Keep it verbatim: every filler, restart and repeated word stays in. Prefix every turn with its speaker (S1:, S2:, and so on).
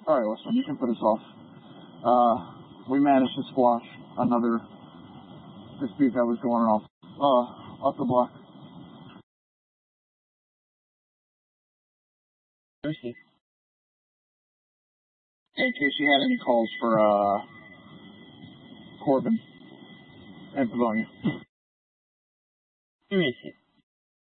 S1: Alright, listen, you can put us off. Uh, we managed to squash another dispute that was going off, uh, off the block.
S2: Mercy.
S1: In case you had any calls for, uh, Corbin and Pavonia.
S2: Where is it?